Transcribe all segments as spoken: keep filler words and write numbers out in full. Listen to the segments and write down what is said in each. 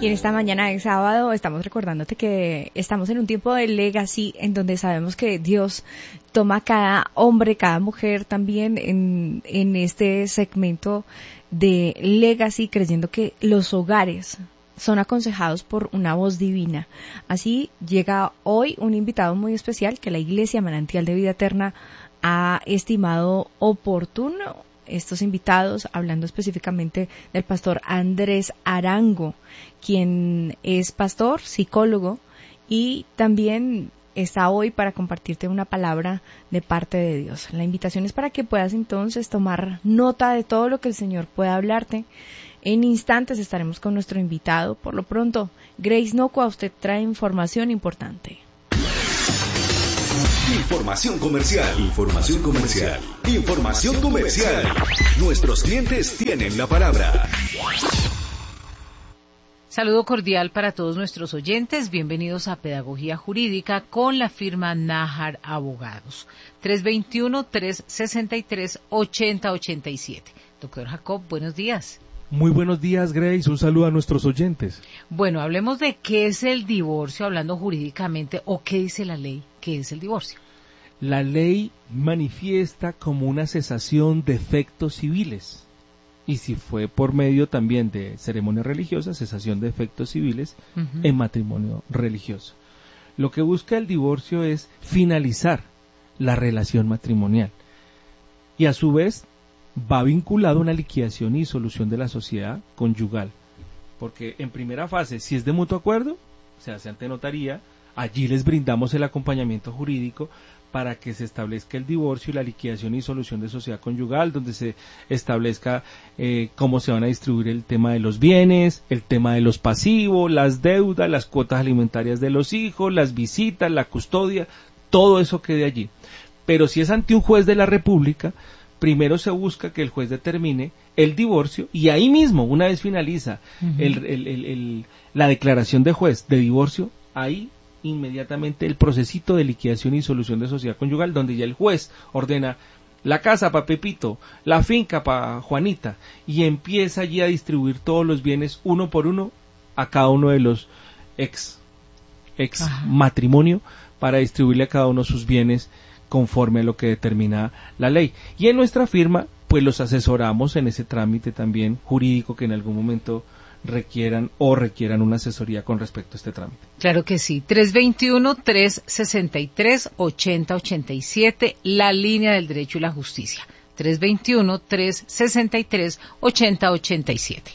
Y en esta mañana de sábado estamos recordándote que estamos en un tiempo de legacy en donde sabemos que Dios toma cada hombre, cada mujer también en, en este segmento de legacy, creyendo que los hogares son aconsejados por una voz divina. Así llega hoy un invitado muy especial que la Iglesia Manantial de Vida Eterna ha estimado oportuno. Estos invitados, hablando específicamente del pastor Andrés Arango, quien es pastor, psicólogo, y también está hoy para compartirte una palabra de parte de Dios. La invitación es para que puedas entonces tomar nota de todo lo que el Señor pueda hablarte. En instantes estaremos con nuestro invitado. Por lo pronto, Grace Nocua, usted trae información importante. Información comercial. Información comercial. Información comercial. Nuestros clientes tienen la palabra. Saludo cordial para todos nuestros oyentes. Bienvenidos a Pedagogía Jurídica con la firma Nájar Abogados. tres dos uno, tres seis tres, ocho cero ocho siete. Doctor Jacob, buenos días. Muy buenos días, Grace. Un saludo a nuestros oyentes. Bueno, hablemos de qué es el divorcio, hablando jurídicamente, o qué dice la ley, qué es el divorcio. La ley manifiesta como una cesación de efectos civiles. Y si fue por medio también de ceremonias religiosas, cesación de efectos civiles uh-huh. en matrimonio religioso. Lo que busca el divorcio es finalizar la relación matrimonial. Y a su vez va vinculado a una liquidación y solución de la sociedad conyugal. Porque en primera fase, si es de mutuo acuerdo, se hace ante notaría, allí les brindamos el acompañamiento jurídico para que se establezca el divorcio y la liquidación y solución de sociedad conyugal, donde se establezca eh, cómo se van a distribuir el tema de los bienes, el tema de los pasivos, las deudas, las cuotas alimentarias de los hijos, las visitas, la custodia, todo eso quede allí. Pero si es ante un juez de la República, primero se busca que el juez determine el divorcio y ahí mismo, una vez finaliza uh-huh. el, el, el, el, la declaración de juez de divorcio, ahí inmediatamente el procesito de liquidación y solución de sociedad conyugal, donde ya el juez ordena la casa para Pepito, la finca para Juanita, y empieza allí a distribuir todos los bienes uno por uno a cada uno de los ex, ex Ajá. matrimonio, para distribuirle a cada uno sus bienes conforme a lo que determina la ley. Y en nuestra firma, pues los asesoramos en ese trámite también jurídico que en algún momento requieran o requieran una asesoría con respecto a este trámite. Claro que sí. tres dos uno, tres seis tres, ocho cero ocho siete, la línea del derecho y la justicia. tres dos uno, tres seis tres, ocho cero ocho siete.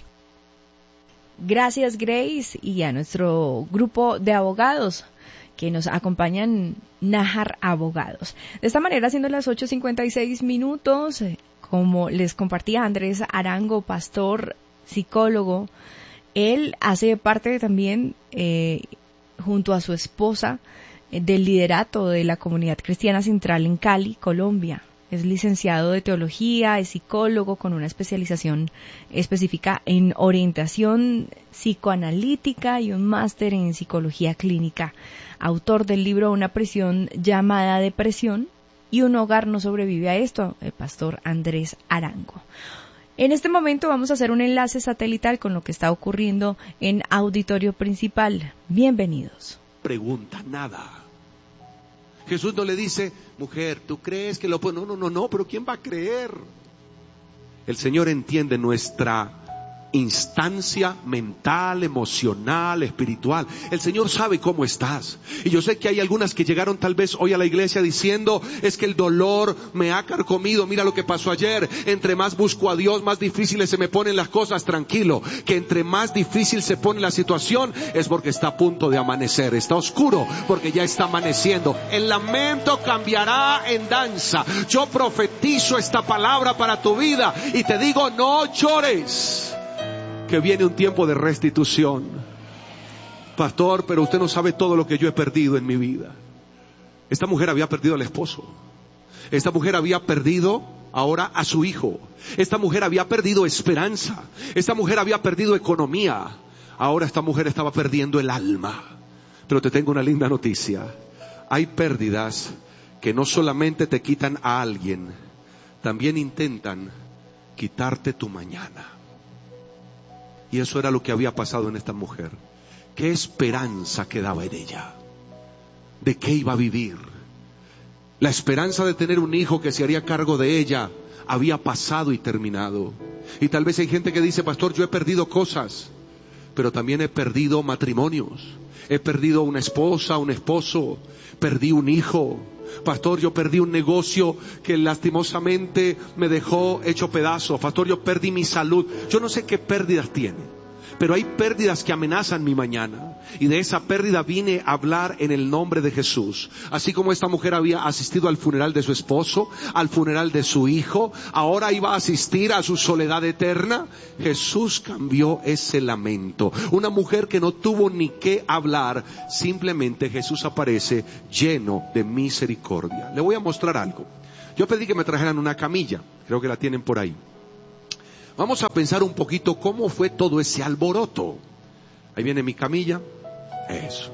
Gracias, Grace, y a nuestro grupo de abogados que nos acompañan, Nájar Abogados. De esta manera, siendo las ocho cincuenta y seis minutos, como les compartía Andrés Arango, pastor, psicólogo, él hace parte también, eh, junto a su esposa, eh, del liderato de la Comunidad Cristiana Central en Cali, Colombia. Es licenciado de teología, es psicólogo con una especialización específica en orientación psicoanalítica y un máster en psicología clínica. Autor del libro Una prisión llamada depresión y un hogar no sobrevive a esto, el pastor Andrés Arango. En este momento vamos a hacer un enlace satelital con lo que está ocurriendo en Auditorio Principal. Bienvenidos. Pregunta nada. Jesús no le dice, mujer, ¿tú crees que lo puedo? No, no, no, no, pero ¿quién va a creer? El Señor entiende nuestra instancia mental, emocional, espiritual. El Señor sabe cómo estás. Y yo sé que hay algunas que llegaron tal vez hoy a la iglesia diciendo, es que el dolor me ha carcomido, mira lo que pasó ayer. Entre más busco a Dios, más difíciles se me ponen las cosas. Tranquilo, que entre más difícil se pone la situación es porque está a punto de amanecer. Está oscuro porque ya está amaneciendo. El lamento cambiará en danza. Yo profetizo esta palabra para tu vida y te digo, no llores, que viene un tiempo de restitución. Pastor, pero usted no sabe todo lo que yo he perdido en mi vida. Esta mujer había perdido al esposo. Esta mujer había perdido ahora a su hijo. Esta mujer había perdido esperanza. Esta mujer había perdido economía. Ahora esta mujer estaba perdiendo el alma. Pero te tengo una linda noticia. Hay pérdidas que no solamente te quitan a alguien, también intentan quitarte tu mañana. Y eso era lo que había pasado en esta mujer. ¿Qué esperanza quedaba en ella? ¿De qué iba a vivir? La esperanza de tener un hijo que se haría cargo de ella había pasado y terminado. Y tal vez hay gente que dice: pastor, yo he perdido cosas, pero también he perdido matrimonios. He perdido una esposa, un esposo, perdí un hijo. Pastor, yo perdí un negocio que lastimosamente me dejó hecho pedazos. Pastor, yo perdí mi salud. Yo no sé qué pérdidas tiene, pero hay pérdidas que amenazan mi mañana. Y de esa pérdida vine a hablar en el nombre de Jesús. Así como esta mujer había asistido al funeral de su esposo, al funeral de su hijo, ahora iba a asistir a su soledad eterna. Jesús cambió ese lamento. Una mujer que no tuvo ni qué hablar, simplemente Jesús aparece lleno de misericordia. Le voy a mostrar algo. Yo pedí que me trajeran una camilla, creo que la tienen por ahí. Vamos a pensar un poquito cómo fue todo ese alboroto. Ahí viene mi camilla. Eso.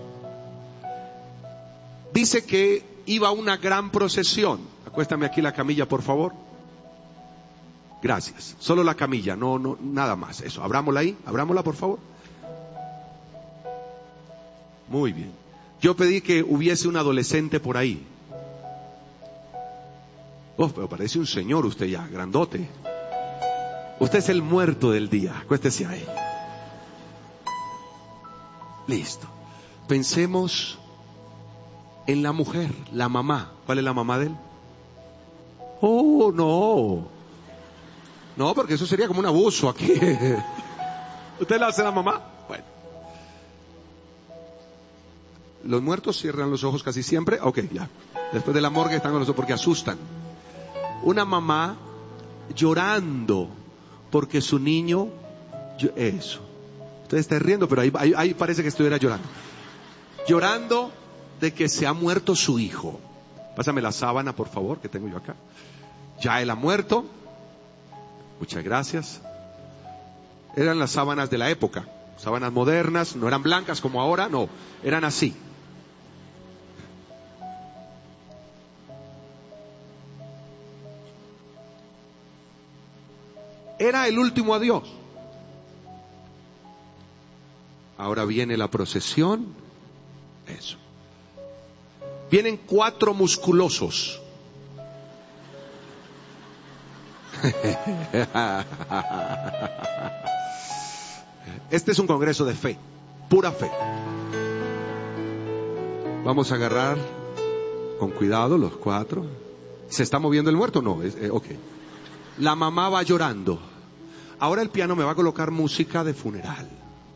Dice que iba una gran procesión. Acuéstame aquí la camilla, por favor. Gracias. Solo la camilla, no, no, nada más. Eso, abrámosla ahí, abrámosla, por favor. Muy bien. Yo pedí que hubiese un adolescente por ahí. Oh, pero parece un señor usted ya, grandote. Usted es el muerto del día. Acuéstese ahí. Listo. Pensemos en la mujer, la mamá. ¿Cuál es la mamá de él? Oh, no. No, porque eso sería como un abuso aquí. ¿Usted la hace la mamá? Bueno. Los muertos cierran los ojos casi siempre. Ok, ya. Después de la morgue están con los ojos porque asustan. Una mamá llorando porque su niño, yo, eso, usted está riendo, pero ahí, ahí, ahí parece que estuviera llorando, llorando de que se ha muerto su hijo. Pásame la sábana, por favor, que tengo yo acá. Ya él ha muerto. Muchas gracias. Eran las sábanas de la época, sábanas modernas, no eran blancas como ahora, no, eran así. Era el último adiós. Ahora viene la procesión. Eso. Vienen cuatro musculosos. Este es un congreso de fe, pura fe. Vamos a agarrar con cuidado los cuatro. ¿Se está moviendo el muerto? No, es, eh, ok. La mamá va llorando. Ahora el piano me va a colocar música de funeral.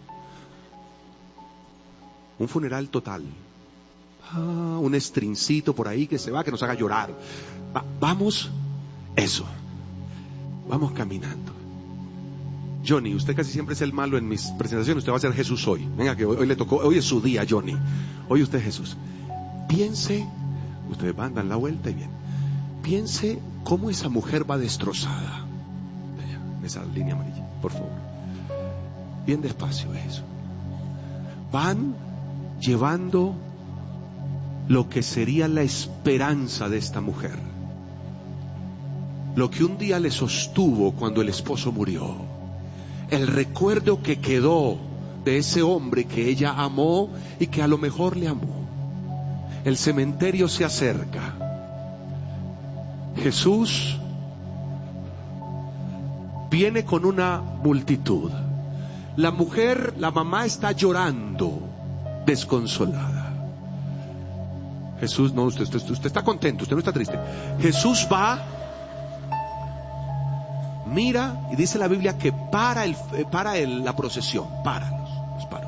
Un funeral total. Ah, un estrincito por ahí que se va, que nos haga llorar. Va, vamos, eso. Vamos caminando. Johnny, usted casi siempre es el malo en mis presentaciones. Usted va a ser Jesús hoy. Venga, que hoy, hoy le tocó, hoy es su día, Johnny. Hoy usted es Jesús. Piense, ustedes van, dan la vuelta y bien. Piense cómo esa mujer va destrozada. Esa línea amarilla, por favor. Bien despacio, eso. Van llevando lo que sería la esperanza de esta mujer. Lo que un día le sostuvo cuando el esposo murió. El recuerdo que quedó de ese hombre que ella amó y que a lo mejor le amó. El cementerio se acerca. Jesús viene con una multitud. La mujer, la mamá está llorando, desconsolada. Jesús, no, usted, usted, usted está contento, usted no está triste. Jesús va, mira, y dice la Biblia que para, el, para el, la procesión, para, los, los paró.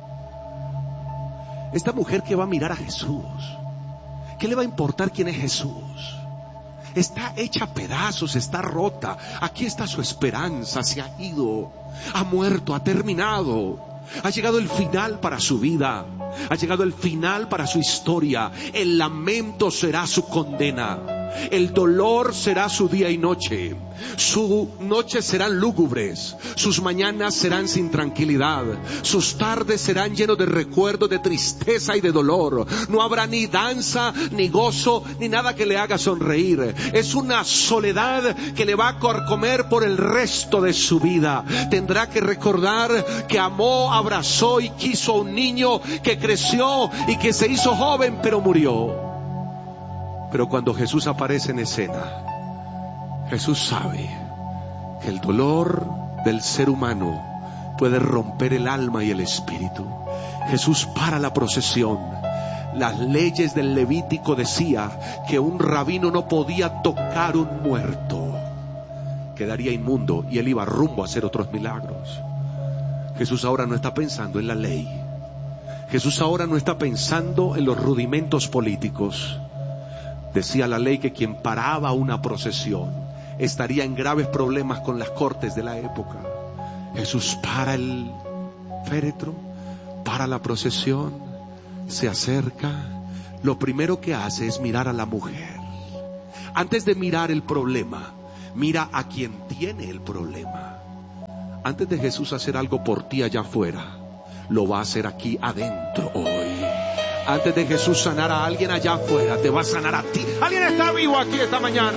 Esta mujer que va a mirar a Jesús, ¿qué le va a importar quién es Jesús? Está hecha a pedazos, está rota. Aquí está su esperanza, se ha ido, ha muerto, ha terminado. Ha llegado el final para su vida, ha llegado el final para su historia. El lamento será su condena. El dolor será su día y noche. Sus noches serán lúgubres, sus mañanas serán sin tranquilidad, sus tardes serán llenos de recuerdos, de tristeza y de dolor. No habrá ni danza, ni gozo, ni nada que le haga sonreír. Es una soledad que le va a carcomer por el resto de su vida. Tendrá que recordar que amó, abrazó y quiso a un niño que creció y que se hizo joven pero murió. Pero cuando Jesús aparece en escena, Jesús sabe que el dolor del ser humano puede romper el alma y el espíritu. Jesús para la procesión. Las leyes del Levítico decía que un rabino no podía tocar un muerto, quedaría inmundo, y él iba rumbo a hacer otros milagros. Jesús ahora no está pensando en la ley. Jesús ahora no está pensando en los rudimentos políticos. Decía la ley que quien paraba una procesión estaría en graves problemas con las cortes de la época. Jesús para el féretro, para la procesión, se acerca. Lo primero que hace es mirar a la mujer. Antes de mirar el problema, mira a quien tiene el problema. Antes de Jesús hacer algo por ti allá afuera, lo va a hacer aquí adentro hoy. Antes de Jesús sanar a alguien allá afuera, te va a sanar a ti. ¿Alguien está vivo aquí esta mañana?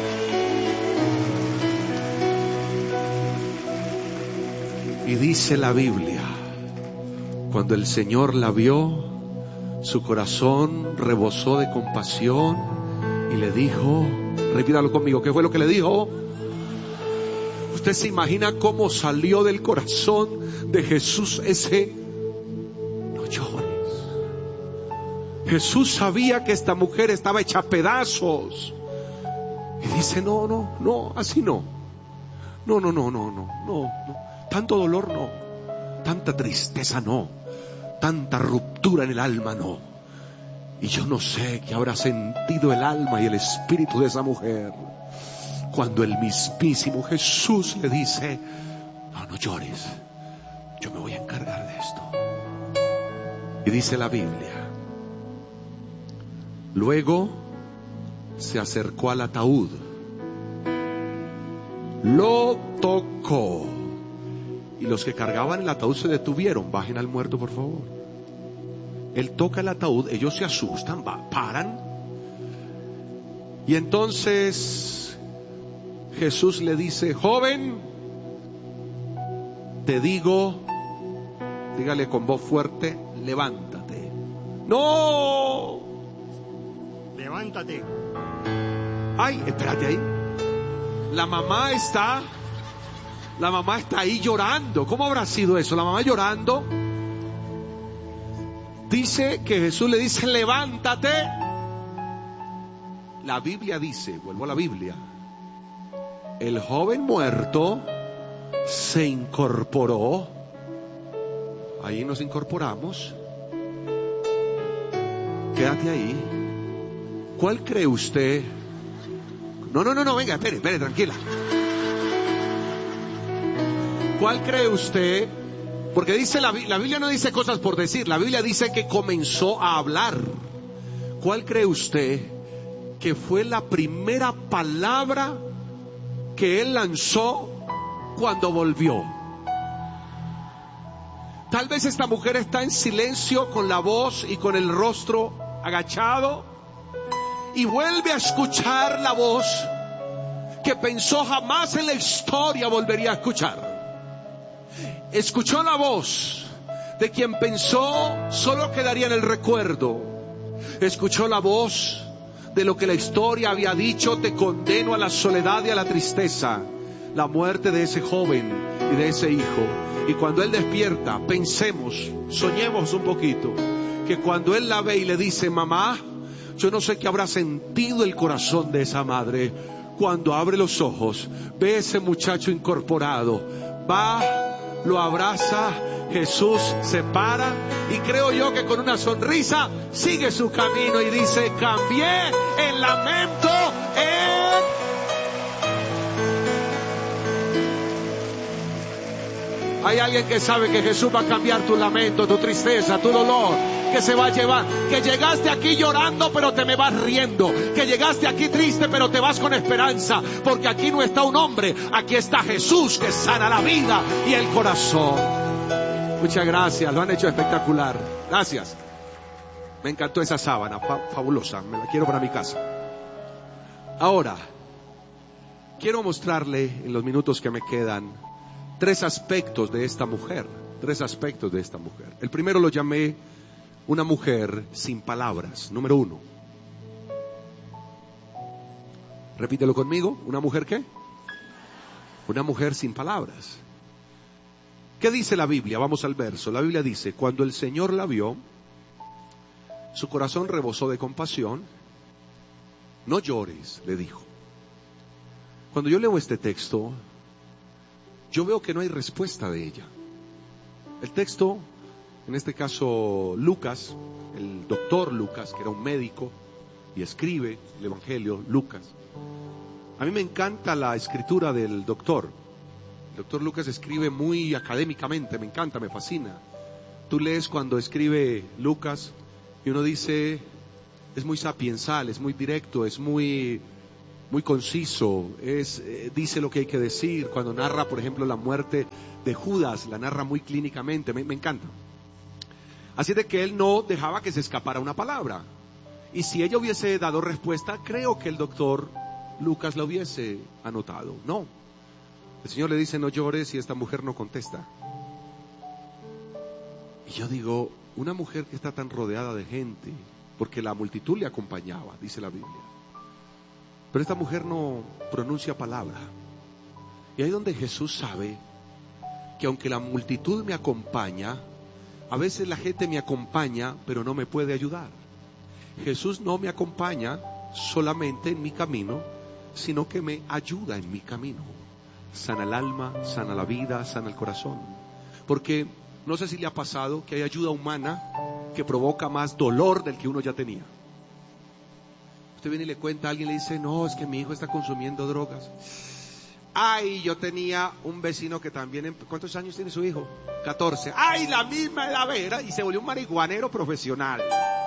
Y dice la Biblia, cuando el Señor la vio, su corazón rebosó de compasión y le dijo, repítalo conmigo, ¿qué fue lo que le dijo? ¿Usted se imagina cómo salió del corazón de Jesús ese no llores? Jesús sabía que esta mujer estaba hecha a pedazos y dice, no, no, no, así no. No, no, no, no, no, no, no. Tanto dolor no, tanta tristeza no, tanta ruptura en el alma no. Y yo no sé qué habrá sentido el alma y el espíritu de esa mujer cuando el mismísimo Jesús le dice, no, no llores, yo me voy a encargar de esto. Y dice la Biblia, luego se acercó al ataúd, lo tocó, y los que cargaban el ataúd se detuvieron. Bajen al muerto, por favor. Él toca el ataúd, ellos se asustan, va, paran. Y entonces Jesús le dice, joven, te digo, dígale con voz fuerte, levántate. ¡No! Levántate. Ay, espérate ahí. La mamá está... La mamá está ahí llorando. ¿Cómo habrá sido eso? La mamá llorando. Dice que Jesús le dice, levántate. La Biblia dice, vuelvo a la Biblia, el joven muerto se incorporó. Ahí nos incorporamos. Quédate ahí. ¿Cuál cree usted? No, no, no, no, venga, espere, espere, tranquila. ¿Cuál cree usted? Porque dice la, la Biblia no dice cosas por decir, la Biblia dice que comenzó a hablar. ¿Cuál cree usted que fue la primera palabra que él lanzó cuando volvió? Tal vez esta mujer está en silencio, con la voz y con el rostro agachado, y vuelve a escuchar la voz que pensó jamás en la historia volvería a escuchar. Escuchó la voz de quien pensó solo quedaría en el recuerdo. Escuchó la voz de lo que la historia había dicho, te condeno a la soledad y a la tristeza. La muerte de ese joven y de ese hijo. Y cuando él despierta, pensemos, soñemos un poquito, que cuando él la ve y le dice, mamá, yo no sé qué habrá sentido el corazón de esa madre. Cuando abre los ojos, ve ese muchacho incorporado, va, lo abraza, Jesús se para y creo yo que con una sonrisa sigue su camino y dice, cambié el lamento en... Hay alguien que sabe que Jesús va a cambiar tu lamento, tu tristeza, tu dolor, que se va a llevar, que llegaste aquí llorando pero te me vas riendo, que llegaste aquí triste pero te vas con esperanza, porque aquí no está un hombre, aquí está Jesús que sana la vida y el corazón. Muchas gracias, lo han hecho espectacular. Gracias. Me encantó esa sábana, fa- fabulosa, me la quiero para mi casa. Ahora, quiero mostrarle en los minutos que me quedan tres aspectos de esta mujer, tres aspectos de esta mujer. El primero lo llamé una mujer sin palabras, número uno. Repítelo conmigo, ¿una mujer qué? Una mujer sin palabras. ¿Qué dice la Biblia? Vamos al verso. La Biblia dice, cuando el Señor la vio, su corazón rebosó de compasión. No llores, le dijo. Cuando yo leo este texto, yo veo que no hay respuesta de ella. El texto, en este caso Lucas, el doctor Lucas, que era un médico y escribe el Evangelio, Lucas. A mí me encanta la escritura del doctor. El doctor Lucas escribe muy académicamente, me encanta, me fascina. Tú lees cuando escribe Lucas y uno dice, es muy sapiensal, es muy directo, es muy, muy conciso, es, eh, dice lo que hay que decir. Cuando narra, por ejemplo, la muerte de Judas, la narra muy clínicamente, me, me encanta. Así de que él no dejaba que se escapara una palabra. Y si ella hubiese dado respuesta, creo que el doctor Lucas la hubiese anotado. No. El Señor le dice, no llores, y esta mujer no contesta. Y yo digo, una mujer que está tan rodeada de gente, porque la multitud le acompañaba, dice la Biblia. Pero esta mujer no pronuncia palabra. Y ahí donde Jesús sabe que aunque la multitud me acompaña, a veces la gente me acompaña, pero no me puede ayudar. Jesús no me acompaña solamente en mi camino, sino que me ayuda en mi camino. Sana el alma, sana la vida, sana el corazón. Porque no sé si le ha pasado que hay ayuda humana que provoca más dolor del que uno ya tenía. Usted viene y le cuenta a alguien, le dice, no, es que mi hijo está consumiendo drogas. Ay, yo tenía un vecino que también, ¿cuántos años tiene su hijo? catorce. Ay, la misma edad era, y se volvió un marihuanero profesional.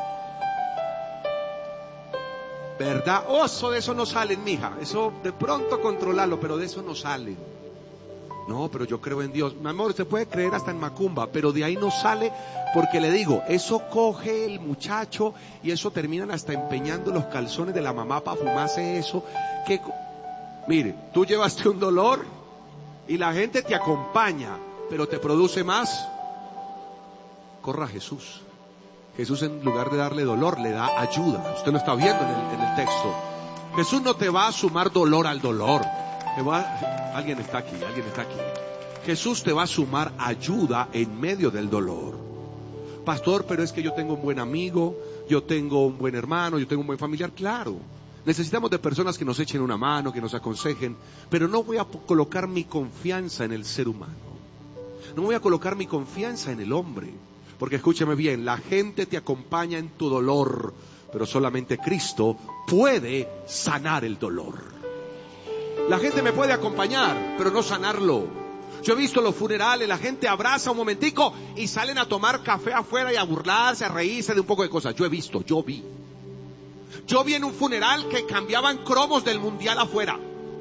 ¿Verdad? Oso, de eso no salen, mija. Eso de pronto controlarlo, pero de eso no salen. No, pero yo creo en Dios. Mi amor, se puede creer hasta en macumba, pero de ahí no sale, porque le digo, eso coge el muchacho y eso terminan hasta empeñando los calzones de la mamá para fumarse eso. Que, mire, tú llevaste un dolor y la gente te acompaña, pero te produce más. Corra a Jesús. Jesús, en lugar de darle dolor, le da ayuda. Usted lo está viendo en el, en el texto. Jesús no te va a sumar dolor al dolor. Te va, alguien está aquí, alguien está aquí. Jesús te va a sumar ayuda en medio del dolor. Pastor, pero es que yo tengo un buen amigo, yo tengo un buen hermano, yo tengo un buen familiar. Claro, necesitamos de personas que nos echen una mano, que nos aconsejen, pero no voy a colocar mi confianza en el ser humano. No voy a colocar mi confianza en el hombre. Porque escúchame bien, la gente te acompaña en tu dolor, pero solamente Cristo puede sanar el dolor. La gente me puede acompañar, pero no sanarlo. Yo he visto los funerales, la gente abraza un momentico y salen a tomar café afuera y a burlarse, a reírse de un poco de cosas. Yo he visto, yo vi. Yo vi en un funeral que cambiaban cromos del mundial afuera.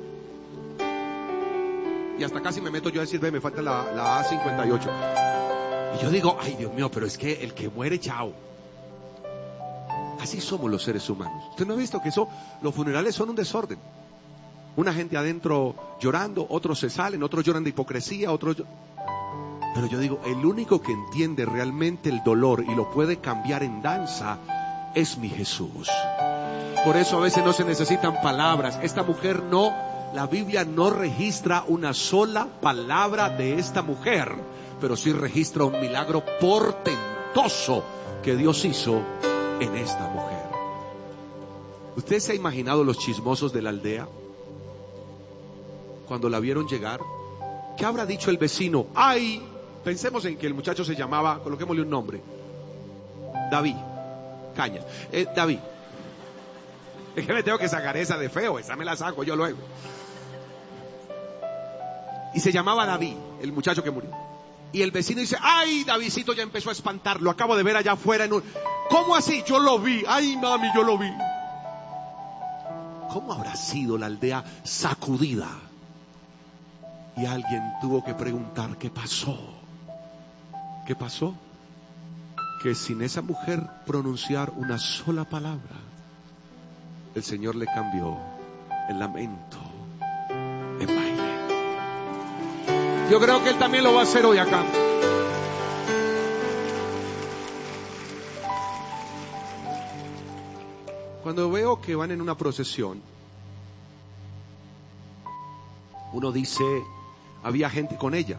Y hasta casi me meto yo a decir, ve, me falta la, la A cincuenta y ocho. Y yo digo, ay Dios mío, pero es que el que muere, chao. Así somos los seres humanos. ¿Usted no ha visto que eso, los funerales son un desorden? Una gente adentro llorando, otros se salen, otros lloran de hipocresía, otros... Pero yo digo, el único que entiende realmente el dolor y lo puede cambiar en danza es mi Jesús. Por eso a veces no se necesitan palabras. Esta mujer no, la Biblia no registra una sola palabra de esta mujer, pero sí registra un milagro portentoso que Dios hizo en esta mujer. ¿Usted se ha imaginado los chismosos de la aldea? Cuando la vieron llegar, ¿qué habrá dicho el vecino? ¡Ay! Pensemos en que el muchacho se llamaba, coloquémosle un nombre, David Cañas. Eh, David. Es que me tengo que sacar esa de feo, esa me la saco yo luego. Y se llamaba David, el muchacho que murió. Y el vecino dice, ay, Davidcito ya empezó a espantar, lo acabo de ver allá afuera en un... ¿Cómo así? Yo lo vi. Ay, mami, yo lo vi. ¿Cómo habrá sido la aldea sacudida? Y alguien tuvo que preguntar, ¿qué pasó? ¿Qué pasó? Que sin esa mujer pronunciar una sola palabra, el Señor le cambió el lamento en baile. Yo creo que Él también lo va a hacer hoy acá. Cuando veo que van en una procesión, uno dice, había gente con ella.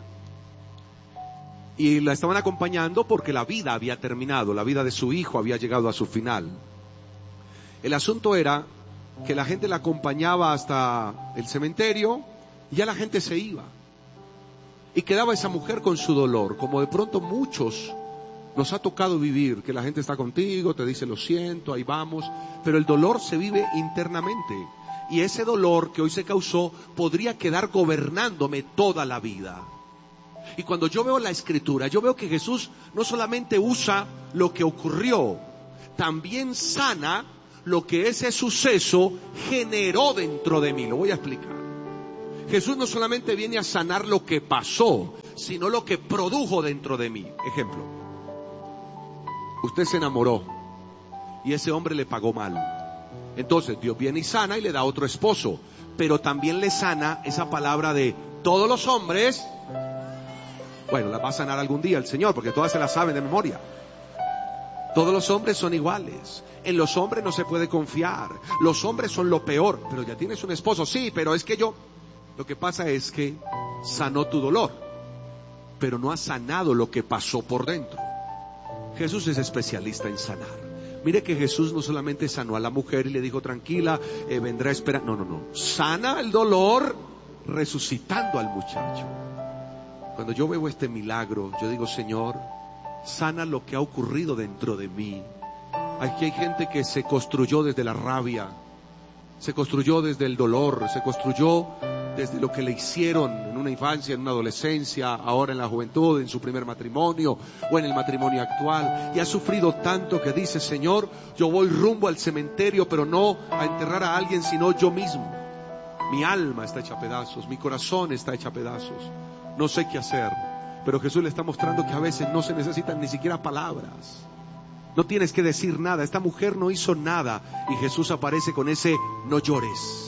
Y la estaban acompañando porque la vida había terminado, la vida de su hijo había llegado a su final. El asunto era que la gente la acompañaba hasta el cementerio y ya la gente se iba. Y quedaba esa mujer con su dolor, como de pronto muchos nos ha tocado vivir, que la gente está contigo, te dice lo siento, ahí vamos, pero el dolor se vive internamente. Y ese dolor que hoy se causó podría quedar gobernándome toda la vida. Y cuando yo veo la Escritura, yo veo que Jesús no solamente usa lo que ocurrió, también sana lo que ese suceso generó dentro de mí. Lo voy a explicar. Jesús no solamente viene a sanar lo que pasó, sino lo que produjo dentro de mí. Ejemplo, usted se enamoró y ese hombre le pagó mal. Entonces Dios viene y sana y le da otro esposo, pero también le sana esa palabra de todos los hombres. Bueno, la va a sanar algún día el Señor, porque todas se la saben de memoria. Todos los hombres son iguales. En los hombres no se puede confiar. Los hombres son lo peor. Pero ya tienes un esposo. Sí, pero es que yo... Lo que pasa es que sanó tu dolor, pero no ha sanado lo que pasó por dentro. Jesús es especialista en sanar. Mire que Jesús no solamente sanó a la mujer y le dijo, tranquila, eh, vendrá a esperar. No, no, no. Sana el dolor resucitando al muchacho. Cuando yo veo este milagro, yo digo, Señor, sana lo que ha ocurrido dentro de mí. Aquí hay gente que se construyó desde la rabia, se construyó desde el dolor, se construyó desde lo que le hicieron en una infancia, en una adolescencia, ahora en la juventud, en su primer matrimonio o en el matrimonio actual, y ha sufrido tanto que dice, Señor, yo voy rumbo al cementerio, pero no a enterrar a alguien, sino yo mismo. Mi alma está hecha a pedazos, mi corazón está hecho a pedazos, no sé qué hacer. Pero Jesús le está mostrando que a veces no se necesitan ni siquiera palabras, no tienes que decir nada. Esta mujer no hizo nada y Jesús aparece con ese no llores.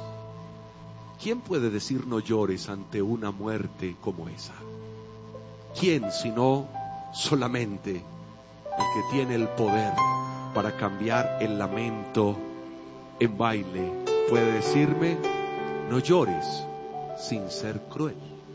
¿Quién puede decir no llores ante una muerte como esa? ¿Quién sino solamente el que tiene el poder para cambiar el lamento en baile puede decirme no llores sin ser cruel?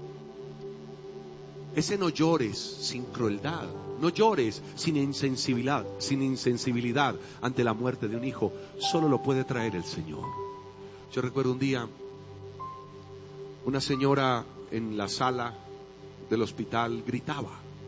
Ese no llores sin crueldad, no llores sin insensibilidad, sin insensibilidad ante la muerte de un hijo, solo lo puede traer el Señor. Yo recuerdo un día una señora en la sala del hospital gritaba.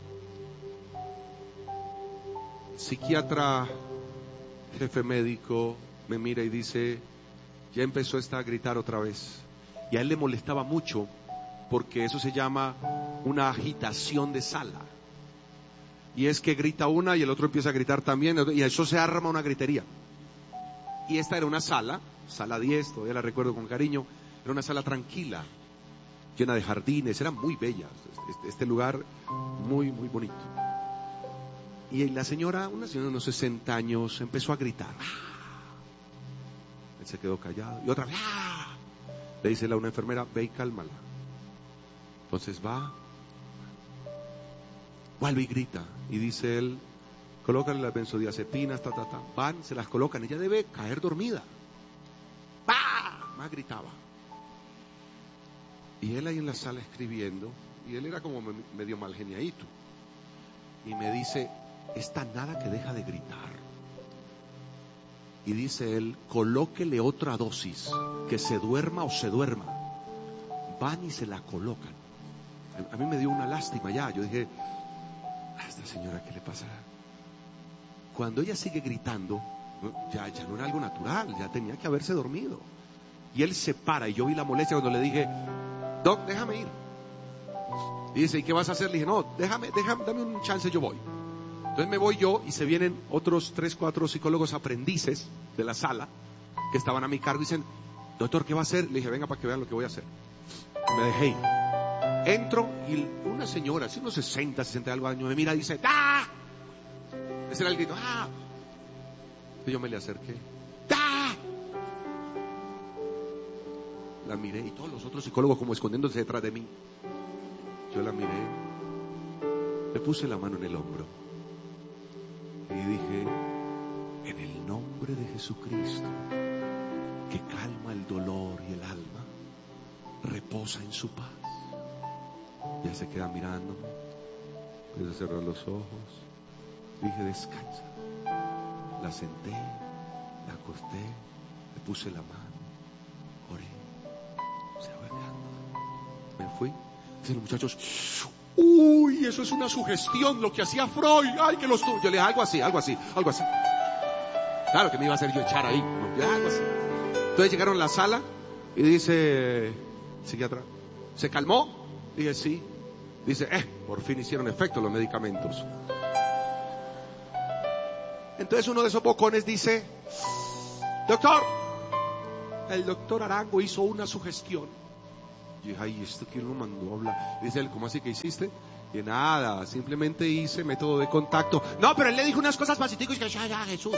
El psiquiatra, jefe médico, me mira y dice, ya empezó esta a gritar otra vez. Y a él le molestaba mucho porque eso se llama una agitación de sala. Y es que grita una y el otro empieza a gritar también, y eso se arma una gritería. Y esta era una sala, sala diez, todavía la recuerdo con cariño, era una sala tranquila, llena de jardines, era muy bella, este, este lugar muy, muy bonito. Y la señora, una señora de unos sesenta años, empezó a gritar. Él se quedó callado, y otra vez, le dice a una enfermera, ve y cálmala. Entonces va, vuelve y grita, y dice él, colócale las benzodiazepinas, ta, ta, ta. Van, se las colocan, ella debe caer dormida. ¡Bah! Más gritaba. Y él ahí en la sala escribiendo, y él era como medio mal geniadito, y me dice, esta nada que deja de gritar. Y dice él, colóquele otra dosis, que se duerma o se duerma. Van y se la colocan. A mí me dio una lástima ya, yo dije, a esta señora, ¿qué le pasa? Cuando ella sigue gritando, ya, ya no era algo natural, ya tenía que haberse dormido. Y él se para, y yo vi la molestia cuando le dije, Doc, déjame ir. Y dice, ¿y qué vas a hacer? Le dije, no, déjame, déjame, dame un chance, yo voy. Entonces me voy yo y se vienen otros tres, cuatro psicólogos aprendices de la sala que estaban a mi cargo y dicen, doctor, ¿qué va a hacer? Le dije, venga para que vean lo que voy a hacer. Me dejé ir. Entro y una señora, así unos sesenta, sesenta y algo años, me mira y dice, ¡ah! Ese era el grito, ¡ah! Y yo me le acerqué, ¡ah! La miré y todos los otros psicólogos como escondiéndose detrás de mí. Yo la miré, le puse la mano en el hombro y dije, en el nombre de Jesucristo, que calma el dolor y el alma, reposa en su paz. Ya se queda mirándome, pude cerrar los ojos, dije, descansa. La senté, la acosté, le puse la mano, oré, se fue calma. Me fui. Dicen los muchachos, uy, eso es una sugestión, lo que hacía Freud, ay, que los tu-. Yo le dije, algo así, algo así, algo así. Claro que me iba a hacer yo echar ahí, ¿no? Ya, algo así. Entonces llegaron a la sala y dice, psiquiatra, ¿se calmó? Dije, sí. Dice, eh, por fin hicieron efecto los medicamentos. Entonces uno de esos bocones dice, doctor, el doctor Arango hizo una sugestión. Y dije, ay, ¿esto quién lo mandó a hablar? Dice él, ¿cómo así que hiciste? Y nada, simplemente hice método de contacto. No, pero él le dijo unas cosas pasiticos y que ya, ya, Jesús.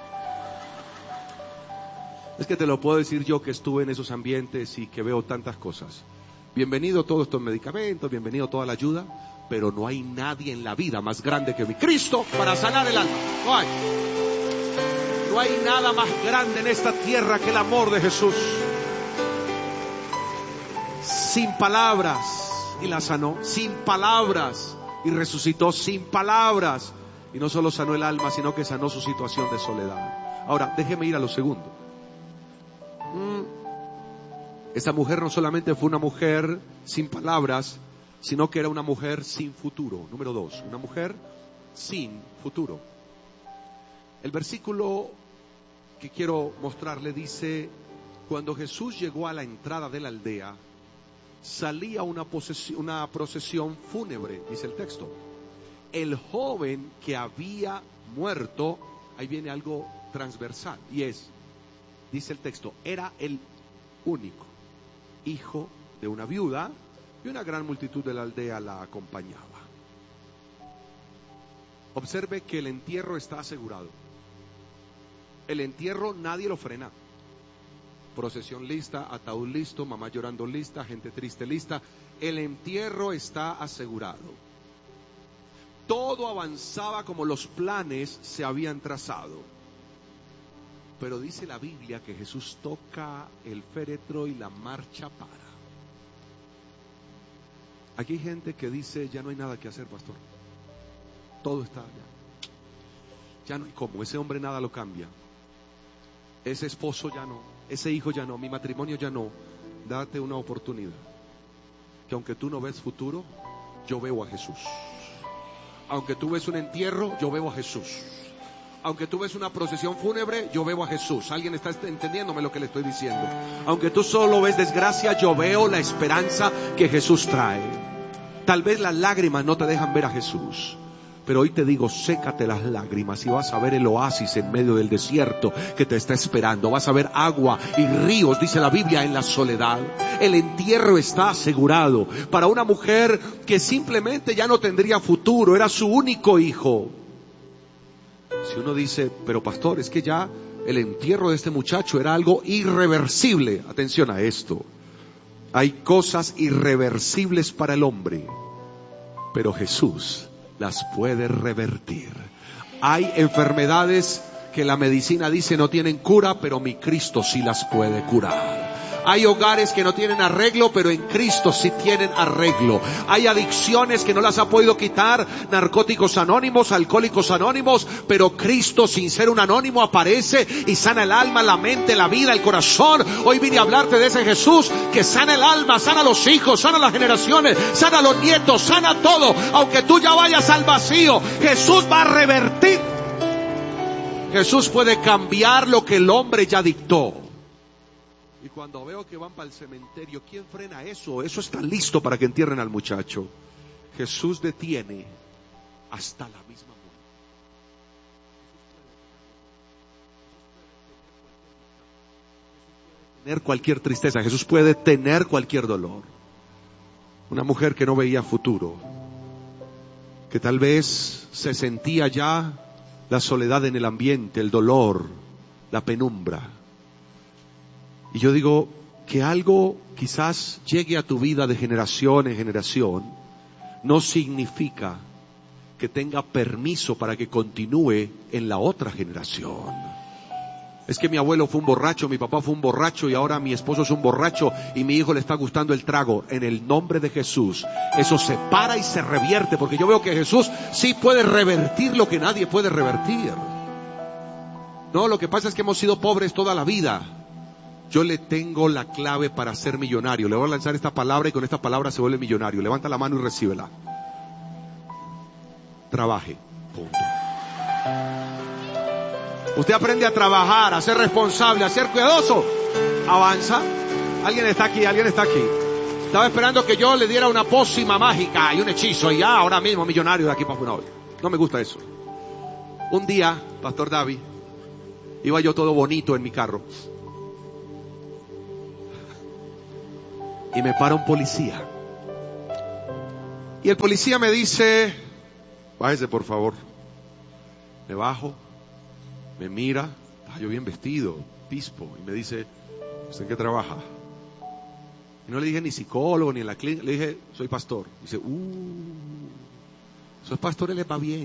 Es que te lo puedo decir yo que estuve en esos ambientes y que veo tantas cosas. Bienvenido todos estos medicamentos, bienvenido toda la ayuda, pero no hay nadie en la vida más grande que mi Cristo para sanar el alma. No hay. No hay nada más grande en esta tierra que el amor de Jesús. Sin palabras, y la sanó, sin palabras, y resucitó sin palabras. Y no solo sanó el alma, sino que sanó su situación de soledad. Ahora, déjeme ir a lo segundo. Mm. Esta mujer no solamente fue una mujer sin palabras, sino que era una mujer sin futuro. Número dos, una mujer sin futuro. El versículo que quiero mostrarle dice, cuando Jesús llegó a la entrada de la aldea, salía una, posesión, una procesión fúnebre, dice el texto. El joven que había muerto, ahí viene algo transversal, y es, dice el texto, era el único hijo de una viuda y una gran multitud de la aldea la acompañaba. Observe que el entierro está asegurado. El entierro nadie lo frena. Procesión lista, ataúd listo, mamá llorando lista, gente triste lista. El entierro está asegurado. Todo avanzaba como los planes se habían trazado. Pero dice la Biblia que Jesús toca el féretro y la marcha para. Aquí hay gente que dice, ya no hay nada que hacer, pastor. Todo está allá. Ya no hay cómo, ese hombre nada lo cambia. Ese esposo ya no, ese hijo ya no, mi matrimonio ya no. Date una oportunidad. Que aunque tú no ves futuro, yo veo a Jesús. Aunque tú ves un entierro, yo veo a Jesús. Aunque tú ves una procesión fúnebre, yo veo a Jesús. ¿Alguien está entendiéndome lo que le estoy diciendo? Aunque tú solo ves desgracia, yo veo la esperanza que Jesús trae. Tal vez las lágrimas no te dejan ver a Jesús, pero hoy te digo, sécate las lágrimas y vas a ver el oasis en medio del desierto que te está esperando. Vas a ver agua y ríos, dice la Biblia, en la soledad. El entierro está asegurado para una mujer que simplemente ya no tendría futuro. Era su único hijo. Si uno dice, pero pastor, es que ya el entierro de este muchacho era algo irreversible. Atención a esto. Hay cosas irreversibles para el hombre, pero Jesús las puede revertir. Hay enfermedades que la medicina dice no tienen cura, pero mi Cristo sí las puede curar. Hay hogares que no tienen arreglo, pero en Cristo sí tienen arreglo. Hay adicciones que no las ha podido quitar, narcóticos anónimos, alcohólicos anónimos, pero Cristo, sin ser un anónimo, aparece y sana el alma, la mente, la vida, el corazón. Hoy vine a hablarte de ese Jesús que sana el alma, sana los hijos, sana las generaciones, sana los nietos, sana todo. Aunque tú ya vayas al vacío, Jesús va a revertir. Jesús puede cambiar lo que el hombre ya dictó. Y cuando veo que van para el cementerio, ¿quién frena eso? Eso está listo para que entierren al muchacho. Jesús detiene hasta la misma muerte. Tener cualquier tristeza, Jesús puede tener cualquier dolor. Una mujer que no veía futuro, que tal vez se sentía ya la soledad en el ambiente, el dolor, la penumbra. Y yo digo que algo quizás llegue a tu vida de generación en generación, no significa que tenga permiso para que continúe en la otra generación. Es que mi abuelo fue un borracho, mi papá fue un borracho y ahora mi esposo es un borracho y mi hijo le está gustando el trago. En el nombre de Jesús, eso se para y se revierte, porque yo veo que Jesús sí puede revertir lo que nadie puede revertir. No, lo que pasa es que hemos sido pobres toda la vida. Yo le tengo la clave para ser millonario. Le voy a lanzar esta palabra y con esta palabra se vuelve millonario. Levanta la mano y recíbela. Trabaje. Punto. Usted aprende a trabajar, a ser responsable, a ser cuidadoso. Avanza. Alguien está aquí, alguien está aquí. Estaba esperando que yo le diera una pócima mágica y un hechizo y ya ahora mismo millonario de aquí para afuera. No me gusta eso. Un día, Pastor David, iba yo todo bonito en mi carro. Y me para un policía. Y el policía me dice, bájese por favor. Me bajo. Me mira, estaba yo bien vestido, pispo, y me dice, ¿usted en qué trabaja? Y no le dije ni psicólogo, ni en la clínica, le dije, soy pastor. Dice, uh, esos pastores les va bien.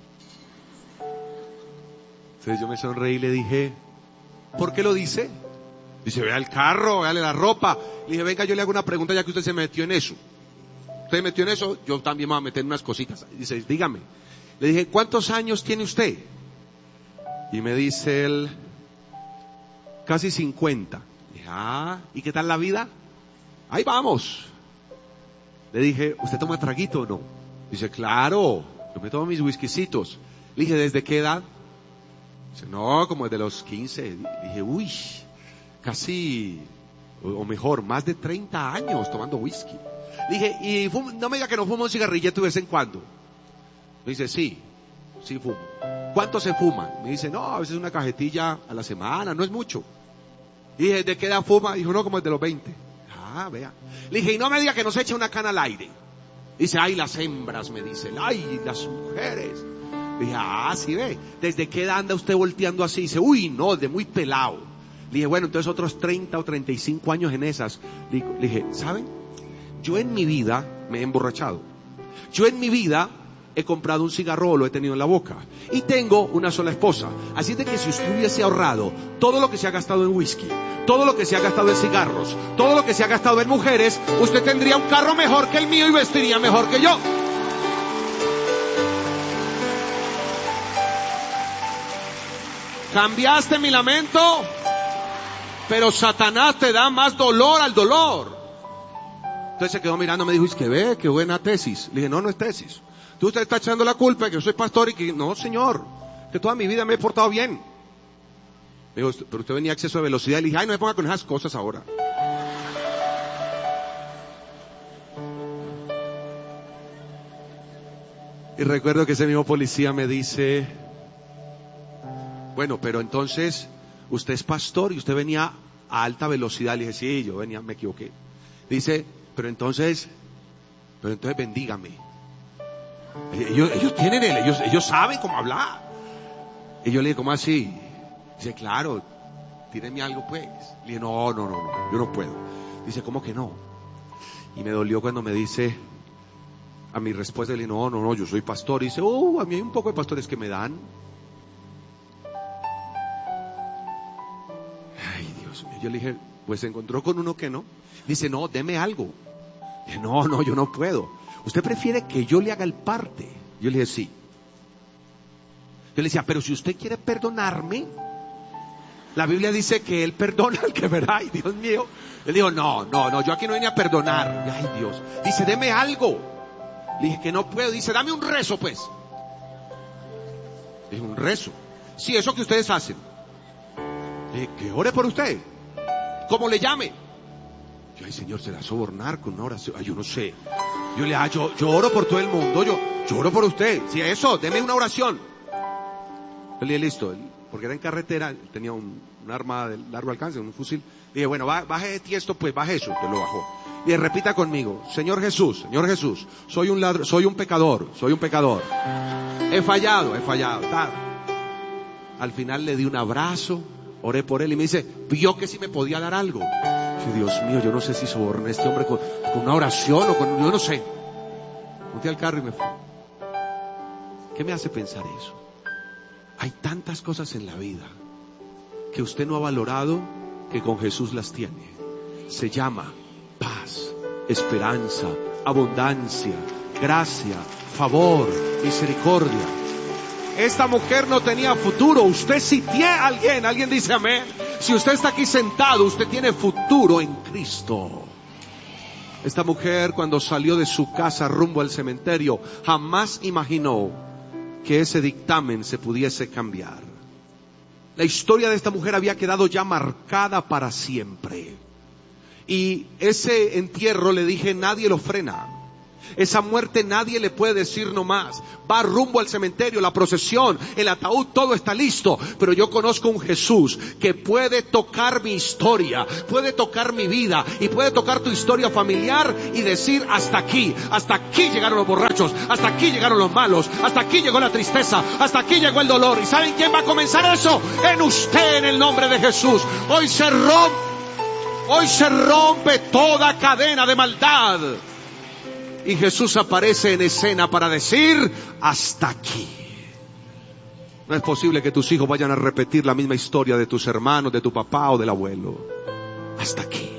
Entonces yo me sonreí y le dije, ¿por qué lo dice? Dice, vea el carro, véale la ropa. Le dije, venga, yo le hago una pregunta ya que usted se metió en eso. Usted se metió en eso, yo también me voy a meter en unas cositas. Dice, dígame. Le dije, ¿cuántos años tiene usted? Y me dice él, casi cincuenta. Dije, ah, ¿y qué tal la vida? Ahí vamos. Le dije, ¿usted toma traguito o no? Dice, claro, yo me tomo mis whiskycitos. Le dije, ¿desde qué edad? Dice, no, como desde los quince. Dije, uy, casi, o mejor, más de treinta años tomando whisky. Le dije, y fumo, no me diga que no fumo un cigarrillito de vez en cuando. Me dice, sí, sí fumo. ¿Cuánto se fuma? Me dice, no, a veces una cajetilla a la semana, no es mucho. Y dije, ¿de qué edad fuma? Dijo, no, como desde los veinte. Ah, vea. Le dije, y no me diga que no se eche una cana al aire. Dice, ay, las hembras, me dice, ay, las mujeres. Le dije, ah, sí ve. ¿Desde qué edad anda usted volteando así? Dice, uy, no, de muy pelado. Le dije, bueno, entonces otros treinta o treinta y cinco años en esas. Le dije, ¿saben? Yo en mi vida me he emborrachado. Yo en mi vida he comprado un cigarro o lo he tenido en la boca. Y tengo una sola esposa. Así de que si usted hubiese ahorrado todo lo que se ha gastado en whisky, todo lo que se ha gastado en cigarros, todo lo que se ha gastado en mujeres, usted tendría un carro mejor que el mío y vestiría mejor que yo. Cambiaste mi lamento, pero Satanás te da más dolor al dolor. Entonces se quedó mirando, me dijo, es que ve, qué buena tesis. Le dije, no, no es tesis. Tú usted está echando la culpa de que yo soy pastor y que, no señor, que toda mi vida me he portado bien. Me dijo, pero usted venía a exceso de velocidad. Le dije, ay, no me ponga con esas cosas ahora. Y recuerdo que ese mismo policía me dice, bueno, pero entonces, usted es pastor y usted venía a alta velocidad. Le dije, sí, yo venía, me equivoqué. Dice, pero entonces, pero entonces bendígame. Ellos, ellos tienen el, ellos, ellos saben cómo hablar. Y yo le dije, ¿cómo así? Dice, claro, tíreme algo pues. Le dije, no, no, no, no, yo no puedo. Dice, ¿cómo que no? Y me dolió cuando me dice, a mi respuesta le dije, no, no, no, yo soy pastor. Y dice, oh, a mí hay un poco de pastores que me dan. Ay, Dios mío. Yo le dije, pues se encontró con uno que no. Dice, no, deme algo. Dije, no, no, yo no puedo. ¿Usted prefiere que yo le haga el parte? Yo le dije, sí. Yo le decía, pero si usted quiere perdonarme, la Biblia dice que Él perdona al que verá. Ay, Dios mío. Él dijo, no, no, no, yo aquí no vine a perdonar. Ay, Dios. Dice, deme algo. Le dije que no puedo. Dice, dame un rezo, pues. Le dije, un rezo. Sí, eso que ustedes hacen. Le dije, que ore por usted. ¿Cómo le llame? Yo, ay, Señor, ¿se la sobornar con una oración? Ay, yo no sé. Yo le, ah, yo, yo oro por todo el mundo, yo, yo oro por usted. Si eso, deme una oración. Yo le dije, listo, porque era en carretera, tenía un, un arma de largo alcance, un fusil. Dije, bueno, baje de tiesto, pues baje eso. Te lo bajó. Y repita conmigo, Señor Jesús, Señor Jesús, soy un ladro, soy un pecador, soy un pecador. He fallado, he fallado. Tal. Al final le di un abrazo, oré por él y me dice, vio que sí me podía dar algo. Y Dios mío, yo no sé si soborné a este hombre con, con una oración o con, yo no sé. Monté al carro y me fui. ¿Qué me hace pensar eso? Hay tantas cosas en la vida que usted no ha valorado, que con Jesús las tiene. Se llama paz, esperanza, abundancia, gracia, favor, misericordia. Esta mujer no tenía futuro, usted sí tiene. Alguien, alguien dice amén. Si usted está aquí sentado, usted tiene futuro en Cristo. Esta mujer, cuando salió de su casa rumbo al cementerio, jamás imaginó que ese dictamen se pudiese cambiar. La historia de esta mujer había quedado ya marcada para siempre. Y ese entierro, le dije, nadie lo frena. Esa muerte nadie le puede decir no más. Va rumbo al cementerio, la procesión, el ataúd, todo está listo. Pero yo conozco un Jesús que puede tocar mi historia, puede tocar mi vida y puede tocar tu historia familiar y decir hasta aquí, hasta aquí llegaron los borrachos, hasta aquí llegaron los malos, hasta aquí llegó la tristeza, hasta aquí llegó el dolor. ¿Y saben quién va a comenzar eso? En usted, en el nombre de Jesús. Hoy se rompe, hoy se rompe toda cadena de maldad. Y Jesús aparece en escena para decir, hasta aquí. No es posible que tus hijos vayan a repetir la misma historia de tus hermanos, de tu papá o del abuelo. Hasta aquí.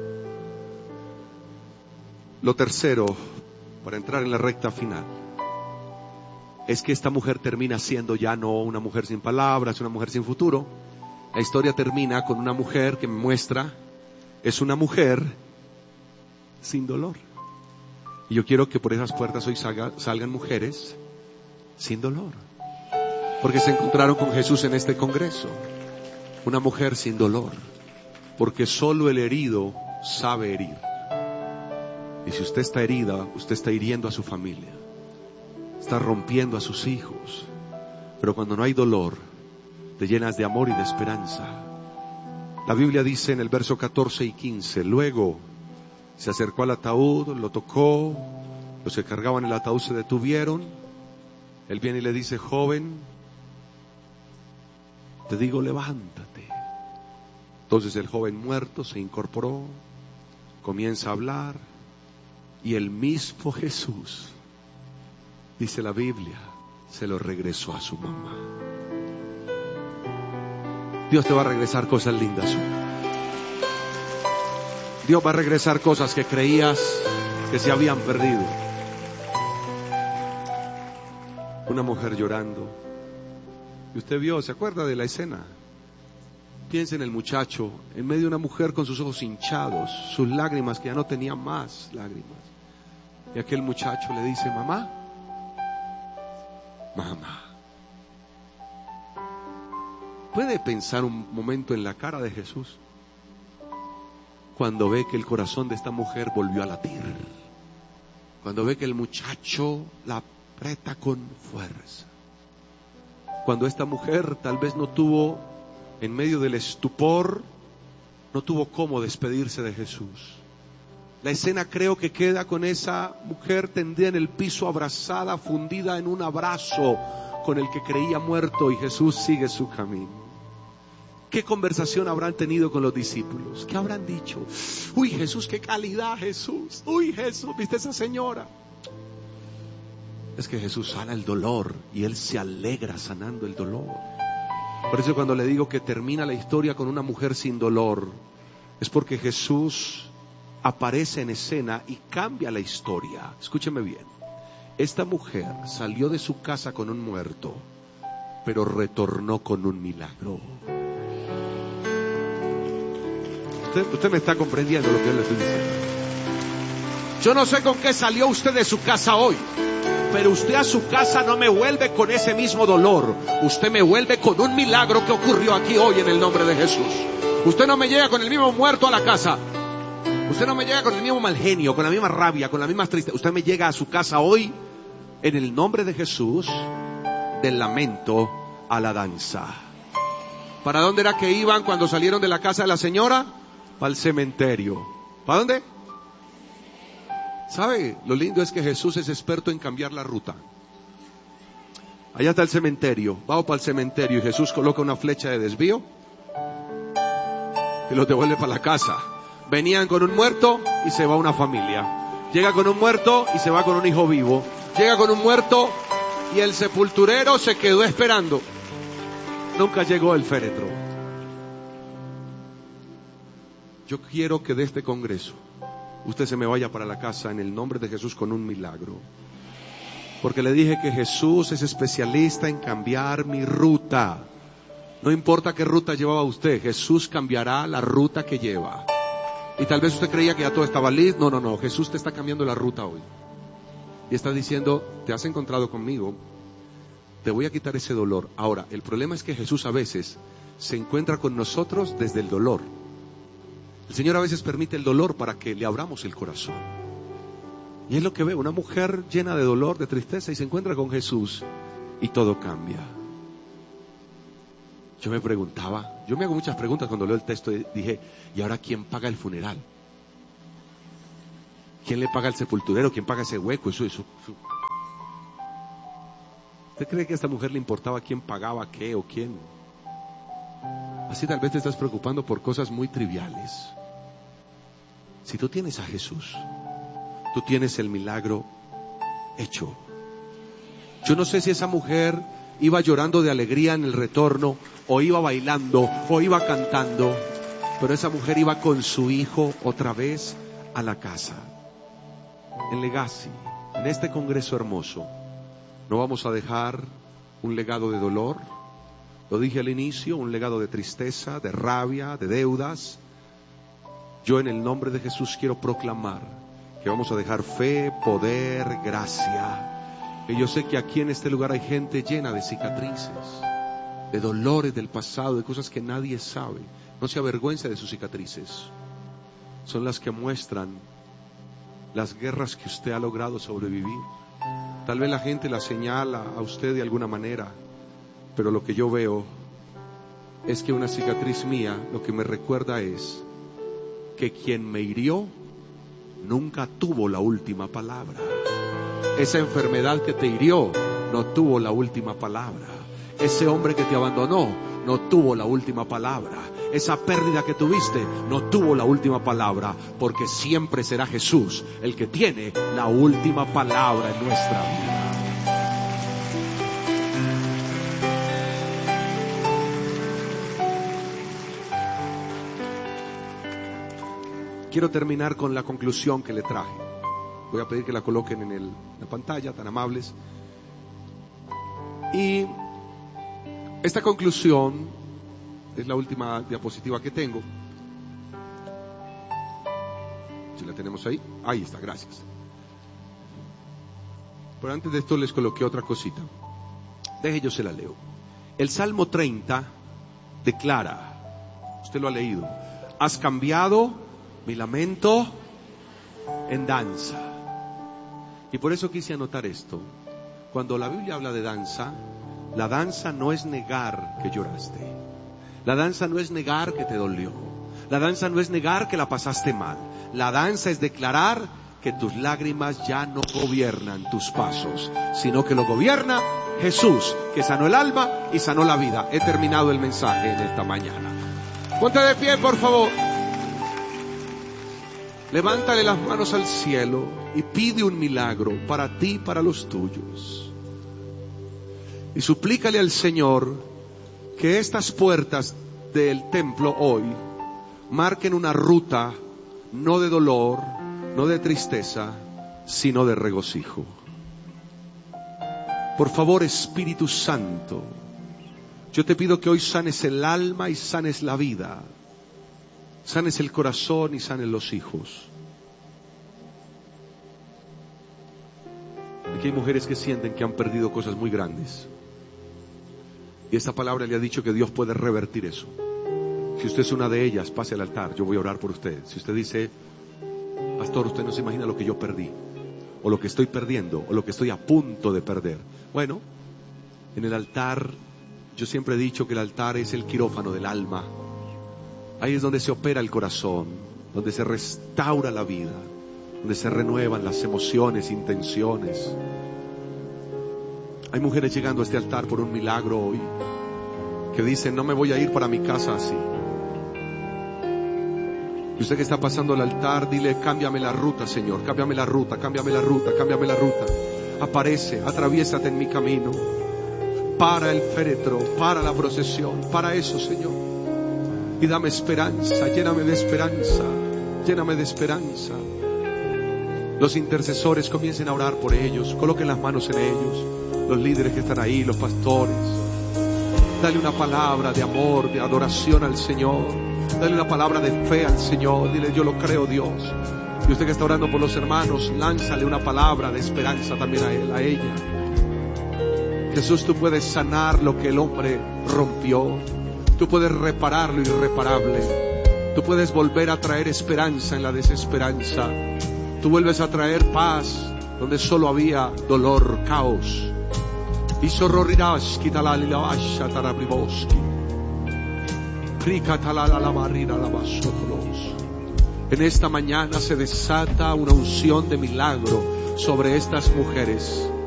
Lo tercero, para entrar en la recta final, es que esta mujer termina siendo ya no una mujer sin palabras, una mujer sin futuro. La historia termina con una mujer que me muestra, es una mujer sin dolor. Y yo quiero que por esas puertas hoy salga, salgan mujeres sin dolor. Porque se encontraron con Jesús en este congreso. Una mujer sin dolor. Porque solo el herido sabe herir. Y si usted está herida, usted está hiriendo a su familia. Está rompiendo a sus hijos. Pero cuando no hay dolor, te llenas de amor y de esperanza. La Biblia dice en el verso catorce y quince, luego se acercó al ataúd, lo tocó, los que cargaban el ataúd se detuvieron. Él viene y le dice, joven, te digo, levántate. Entonces el joven muerto se incorporó, comienza a hablar, y el mismo Jesús, dice la Biblia, se lo regresó a su mamá. Dios te va a regresar cosas lindas hoy. Dios va a regresar cosas que creías que se habían perdido. Una mujer llorando. Y usted vio, ¿se acuerda de la escena? Piensa en el muchacho, en medio de una mujer con sus ojos hinchados, sus lágrimas que ya no tenían más lágrimas. Y aquel muchacho le dice, mamá, mamá. ¿Puede pensar un momento en la cara de Jesús? Cuando ve que el corazón de esta mujer volvió a latir. Cuando ve que el muchacho la aprieta con fuerza. Cuando esta mujer tal vez no tuvo, en medio del estupor, no tuvo cómo despedirse de Jesús. La escena creo que queda con esa mujer tendida en el piso, abrazada, fundida en un abrazo con el que creía muerto, y Jesús sigue su camino. ¿Qué conversación habrán tenido con los discípulos? ¿Qué habrán dicho? Uy, Jesús, qué calidad, Jesús. Uy, Jesús, ¿viste esa señora? Es que Jesús sana el dolor y Él se alegra sanando el dolor. Por eso cuando le digo que termina la historia con una mujer sin dolor, es porque Jesús aparece en escena y cambia la historia. Escúcheme bien. Esta mujer salió de su casa con un muerto, pero retornó con un milagro. Usted, usted me está comprendiendo lo que yo le estoy diciendo. Yo no sé con qué salió usted de su casa hoy, pero usted a su casa no me vuelve con ese mismo dolor. Usted me vuelve con un milagro que ocurrió aquí hoy en el nombre de Jesús. Usted no me llega con el mismo muerto a la casa. Usted no me llega con el mismo mal genio, con la misma rabia, con la misma tristeza. Usted me llega a su casa hoy en el nombre de Jesús, del lamento a la danza. ¿Para dónde era que iban cuando salieron de la casa de la señora? Para el cementerio. ¿Para dónde? ¿Sabe? Lo lindo es que Jesús es experto en cambiar la ruta. Allá está el cementerio. Vamos para el cementerio y Jesús coloca una flecha de desvío y los devuelve para la casa. Venían con un muerto y se va una familia. Llega con un muerto y se va con un hijo vivo. Llega con un muerto y el sepulturero se quedó esperando. Nunca llegó el féretro. Yo quiero que de este congreso usted se me vaya para la casa en el nombre de Jesús con un milagro. Porque le dije que Jesús es especialista en cambiar mi ruta. No importa qué ruta llevaba usted, Jesús cambiará la ruta que lleva. Y tal vez usted creía que ya todo estaba listo. No, no, no, Jesús te está cambiando la ruta hoy. Y está diciendo, te has encontrado conmigo, te voy a quitar ese dolor. Ahora, el problema es que Jesús a veces se encuentra con nosotros desde el dolor. El Señor a veces permite el dolor para que le abramos el corazón. Y es lo que veo, una mujer llena de dolor, de tristeza, y se encuentra con Jesús y todo cambia. Yo me preguntaba, yo me hago muchas preguntas cuando leo el texto y dije, ¿y ahora quién paga el funeral? ¿Quién le paga el sepulturero? ¿Quién paga ese hueco? Eso, eso, eso. ¿Usted cree que a esta mujer le importaba quién pagaba qué o quién? Así tal vez te estás preocupando por cosas muy triviales. Si tú tienes a Jesús, tú tienes el milagro hecho. Yo no sé si esa mujer iba llorando de alegría en el retorno, o iba bailando, o iba cantando, pero esa mujer iba con su hijo otra vez a la casa. En Legacy, en este congreso hermoso, no vamos a dejar un legado de dolor. Lo dije al inicio, un legado de tristeza, de rabia, de deudas. Yo en el nombre de Jesús quiero proclamar que vamos a dejar fe, poder, gracia. Que yo sé que aquí en este lugar hay gente llena de cicatrices, de dolores del pasado, de cosas que nadie sabe. No se avergüenza de sus cicatrices. Son las que muestran las guerras que usted ha logrado sobrevivir. Tal vez la gente la señala a usted de alguna manera, pero lo que yo veo es que una cicatriz mía lo que me recuerda es que quien me hirió nunca tuvo la última palabra. Esa enfermedad que te hirió no tuvo la última palabra. Ese hombre que te abandonó no tuvo la última palabra. Esa pérdida que tuviste no tuvo la última palabra, porque siempre será Jesús el que tiene la última palabra en nuestra vida. Quiero terminar con la conclusión que le traje. Voy a pedir que la coloquen en el, la pantalla, tan amables. Y esta conclusión es la última diapositiva que tengo. Si la tenemos ahí. Ahí está, gracias. Pero antes de esto les coloqué otra cosita. Deje, yo se la leo. El Salmo treinta declara, usted lo ha leído, has cambiado mi lamento en danza. Y por eso quise anotar esto. Cuando la Biblia habla de danza, la danza no es negar que lloraste. La danza no es negar que te dolió. La danza no es negar que la pasaste mal. La danza es declarar que tus lágrimas ya no gobiernan tus pasos, sino que lo gobierna Jesús, que sanó el alma y sanó la vida. He terminado el mensaje en esta mañana. Ponte de pie, por favor. Levántale las manos al cielo y pide un milagro para ti y para los tuyos. Y suplícale al Señor que estas puertas del templo hoy marquen una ruta no de dolor, no de tristeza, sino de regocijo. Por favor, Espíritu Santo, yo te pido que hoy sanes el alma y sanes la vida. Sanes el corazón y sanes los hijos. Aquí hay mujeres que sienten que han perdido cosas muy grandes. Y esta palabra le ha dicho que Dios puede revertir eso. Si usted es una de ellas, pase al altar, yo voy a orar por usted. Si usted dice, Pastor, usted no se imagina lo que yo perdí, o lo que estoy perdiendo, o lo que estoy a punto de perder. Bueno, en el altar, yo siempre he dicho que el altar es el quirófano del alma. Ahí es donde se opera el corazón, donde se restaura la vida, donde se renuevan las emociones, intenciones. Hay mujeres llegando a este altar por un milagro hoy, que dicen, no me voy a ir para mi casa así. Y usted que está pasando al altar, dile, cámbiame la ruta, Señor, cámbiame la ruta, cámbiame la ruta, cámbiame la ruta. Aparece, atraviésate en mi camino. Para el féretro, para la procesión, para eso, Señor. Y dame esperanza, lléname de esperanza, lléname de esperanza. Los intercesores comiencen a orar por ellos, coloquen las manos en ellos, los líderes que están ahí, los pastores. Dale una palabra de amor, de adoración al Señor. Dale una palabra de fe al Señor. Dile, yo lo creo, Dios. Y usted que está orando por los hermanos, lánzale una palabra de esperanza también a él, a ella. Jesús, tú puedes sanar lo que el hombre rompió. Tú puedes reparar lo irreparable. Tú puedes volver a traer esperanza en la desesperanza. Tú vuelves a traer paz donde solo había dolor, caos. En esta mañana se desata una unción de milagro sobre estas mujeres.